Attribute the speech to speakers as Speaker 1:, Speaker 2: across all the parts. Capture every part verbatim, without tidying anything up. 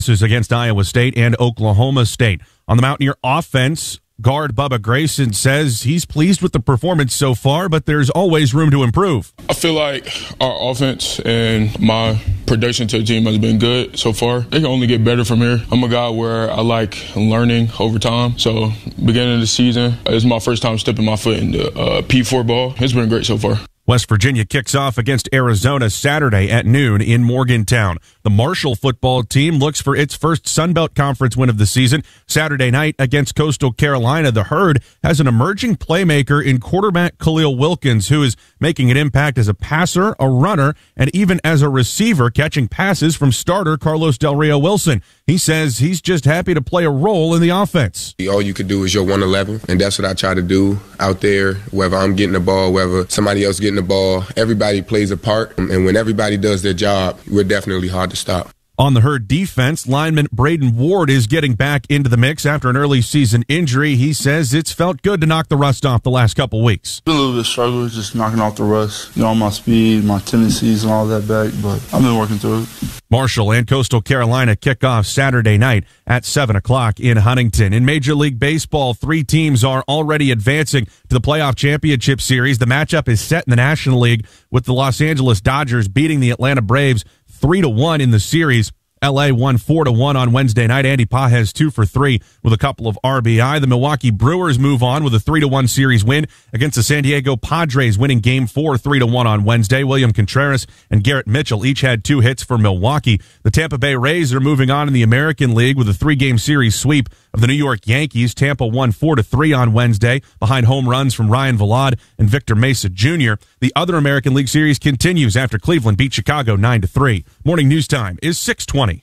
Speaker 1: against Iowa State and Oklahoma State. On the Mountaineer offense, guard Bubba Grayson says he's pleased with the performance so far, but there's always room to improve.
Speaker 2: I feel like our offense and my production to the team has been good so far. It can only get better from here. I'm a guy where I like learning over time. So beginning of the season, it's my first time stepping my foot in the uh, P four ball. It's been great so far.
Speaker 1: West Virginia kicks off against Arizona Saturday at noon in Morgantown. The Marshall football team looks for its first Sun Belt Conference win of the season. Saturday night against Coastal Carolina, the Herd has an emerging playmaker in quarterback Khalil Wilkins, who is making an impact as a passer, a runner, and even as a receiver, catching passes from starter Carlos Del Rio Wilson. He says he's just happy to play a role in the offense.
Speaker 3: All you can do is your one eleven, and that's what I try to do out there, whether I'm getting the ball, whether somebody else getting the ball. Everybody plays a part, and when everybody does their job, we're definitely hard to stop.
Speaker 1: On the Herd defense, lineman Braden Ward is getting back into the mix after an early season injury. He says it's felt good to knock the rust off the last couple weeks.
Speaker 4: Been a little bit struggle, just knocking off the rust, you know, my speed, my tendencies, and all that back, but I've been working through it.
Speaker 1: Marshall and Coastal Carolina kick off Saturday night at seven o'clock in Huntington. In Major League Baseball, three teams are already advancing to the playoff championship series. The matchup is set in the National League with the Los Angeles Dodgers beating the Atlanta Braves three to one in the series. L A won four to one on Wednesday night. Andy Pages two for three with a couple of R B I. The Milwaukee Brewers move on with a three to one series win against the San Diego Padres, winning game four three to one on Wednesday. William Contreras and Garrett Mitchell each had two hits for Milwaukee. The Tampa Bay Rays are moving on in the American League with a three-game series sweep of the New York Yankees. Tampa won four to three on Wednesday behind home runs from Ryan Vilade and Victor Mesa Junior The other American League series continues after Cleveland beat Chicago nine to three. Morning news time is six twenty.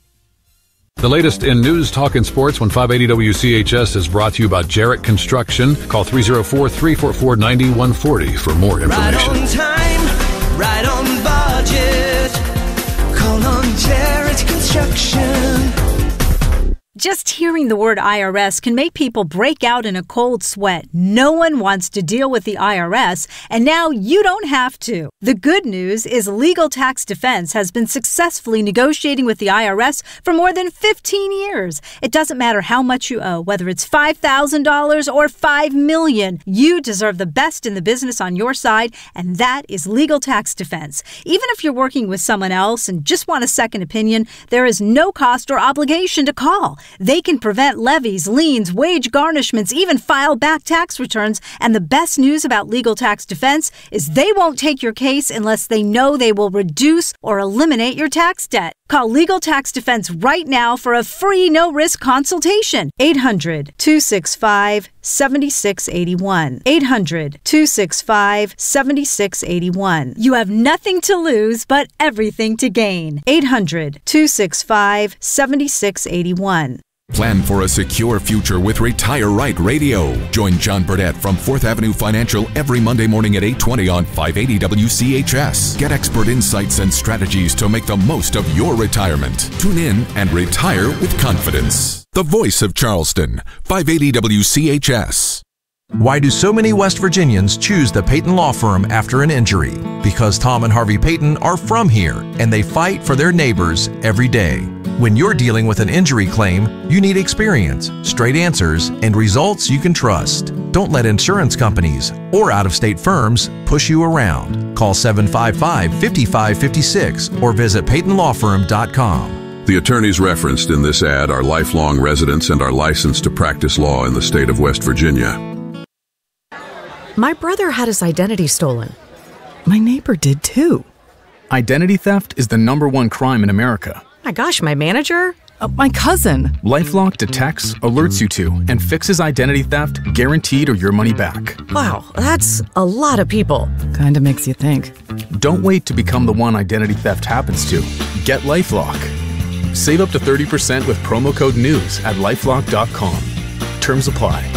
Speaker 5: The latest in news, talk, and sports when five eighty W C H S is brought to you by Jarrett Construction. Call three oh four, three four four, nine one four oh for more information.
Speaker 6: Right on time, right on budget. Call on Jarrett Construction.
Speaker 7: Just hearing the word I R S can make people break out in a cold sweat. No one wants to deal with the I R S, and now you don't have to. The good news is Legal Tax Defense has been successfully negotiating with the I R S for more than fifteen years. It doesn't matter how much you owe, whether it's five thousand dollars or five million dollars. You deserve the best in the business on your side, and that is Legal Tax Defense. Even if you're working with someone else and just want a second opinion, there is no cost or obligation to call. They can prevent levies, liens, wage garnishments, even file back tax returns. And the best news about Legal Tax Defense is they won't take your case unless they know they will reduce or eliminate your tax debt. Call Legal Tax Defense right now for a free no-risk consultation. eight hundred, two six five, seven six eight one. eight hundred, two six five, seven six eight one. You have nothing to lose but everything to gain. eight hundred, two six five, seven six eight one.
Speaker 8: Plan for a secure future with Retire Right Radio. Join John Burdett from Fourth Avenue Financial every Monday morning at eight twenty on five eighty W C H S. Get expert insights and strategies to make the most of your retirement. Tune in and retire with confidence. The voice of Charleston, five eighty W C H S.
Speaker 9: Why do so many West Virginians choose the Peyton Law Firm after an injury? Because Tom and Harvey Peyton are from here, and they fight for their neighbors every day. When you're dealing with an injury claim, you need experience, straight answers, and results you can trust. Don't let insurance companies or out-of-state firms push you around. Call seven five five, five five five six or visit peyton law firm dot com.
Speaker 10: The attorneys referenced in this ad are lifelong residents and are licensed to practice law in the state of West Virginia.
Speaker 11: My brother had his identity stolen. My neighbor did too.
Speaker 12: Identity theft is the number one crime in America.
Speaker 11: My gosh, my manager?
Speaker 12: Uh, my cousin. LifeLock detects, alerts you to, and fixes identity theft, guaranteed or your money back.
Speaker 11: Wow, that's a lot of people.
Speaker 12: Kinda makes you think. Don't wait to become the one identity theft happens to. Get LifeLock. Save up to thirty percent with promo code NEWS at lifelock dot com. Terms apply.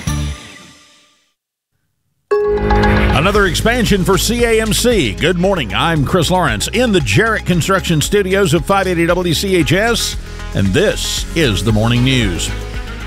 Speaker 13: Another expansion for C A M C. Good morning, I'm Chris Lawrence in the Jarrett Construction Studios of five eighty W C H S, and this is the Morning News.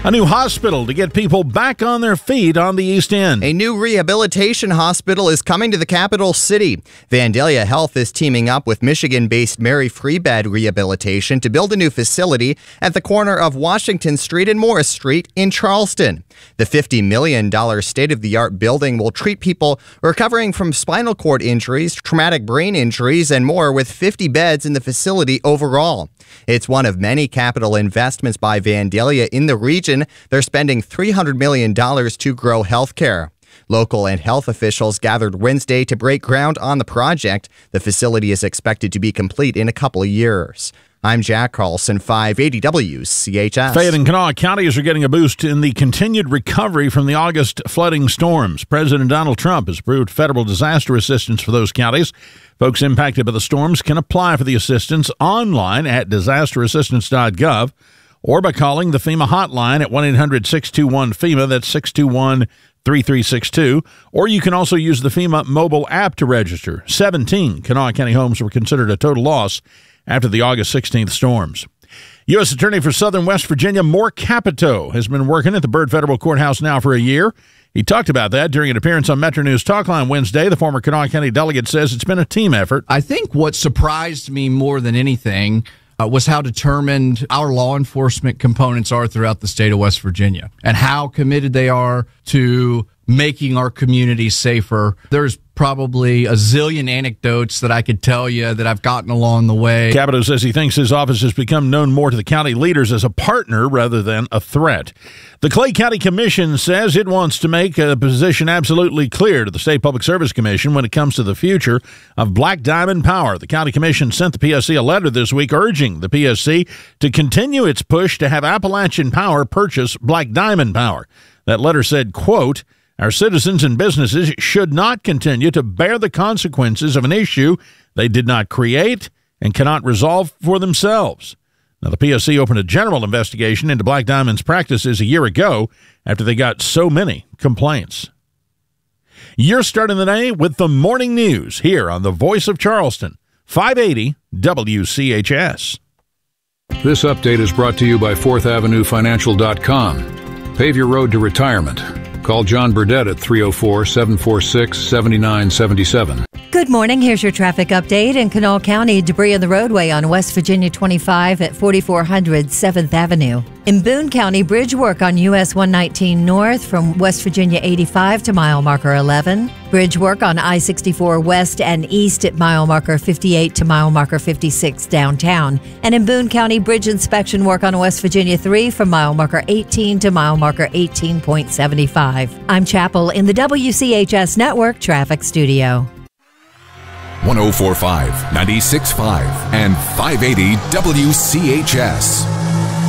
Speaker 13: A new hospital to get people back on their feet on the East End.
Speaker 14: A new rehabilitation hospital is coming to the capital city. Vandalia Health is teaming up with Michigan-based Mary Free Bed Rehabilitation to build a new facility at the corner of Washington Street and Morris Street in Charleston. The fifty million dollars state-of-the-art building will treat people recovering from spinal cord injuries, traumatic brain injuries, and more, with fifty beds in the facility overall. It's one of many capital investments by Vandalia in the region. They're spending three hundred million dollars to grow healthcare. Local and health officials gathered Wednesday to break ground on the project. The facility is expected to be complete in a couple of years. I'm Jack Carlson, five eighty W C H S.
Speaker 13: Fayette and Kanawha counties are getting a boost in the continued recovery from the August flooding storms. President Donald Trump has approved federal disaster assistance for those counties. Folks impacted by the storms can apply for the assistance online at disaster assistance dot gov or by calling the FEMA hotline at one eight hundred six two one FEMA. That's six two one three three six two. Or you can also use the FEMA mobile app to register. seventeen Kanawha County homes were considered a total loss after the August sixteenth storms. U S Attorney for Southern West Virginia, Moore Capito, has been working at the Byrd Federal Courthouse now for a year. He talked about that during an appearance on Metro News Talkline Wednesday. The former Kanawha County delegate says it's been a team effort.
Speaker 15: I think what surprised me more than anything uh, was how determined our law enforcement components are throughout the state of West Virginia and how committed they are to making our community safer. There's probably a zillion anecdotes that I could tell you that I've gotten along the way.
Speaker 13: Capito says he thinks his office has become known more to the county leaders as a partner rather than a threat. The Clay County Commission says it wants to make a position absolutely clear to the State Public Service Commission when it comes to the future of Black Diamond Power. The County Commission sent the P S C a letter this week urging the P S C to continue its push to have Appalachian Power purchase Black Diamond Power. That letter said, quote, "Our citizens and businesses should not continue to bear the consequences of an issue they did not create and cannot resolve for themselves." Now, the P S C opened a general investigation into Black Diamond's practices a year ago after they got so many complaints. You're starting the day with the morning news here on the Voice of Charleston, five eighty W C H S.
Speaker 5: This update is brought to you by fourth avenue financial dot com. Pave your road to retirement. Call John Burdett at three oh four, seven four six, seven nine seven seven.
Speaker 16: Good morning. Here's your traffic update. In Kanawha County, debris on the roadway on West Virginia twenty-five at forty-four hundred seventh Avenue. In Boone County, bridge work on U S one nineteen North from West Virginia eighty-five to mile marker eleven. Bridge work on I sixty-four West and East at mile marker fifty-eight to mile marker fifty-six downtown. And in Boone County, bridge inspection work on West Virginia three from mile marker eighteen to mile marker eighteen point seven five. I'm Chapel in the W C H S Network Traffic Studio.
Speaker 8: one oh four point five, ninety-six point five, and five eighty W C H S.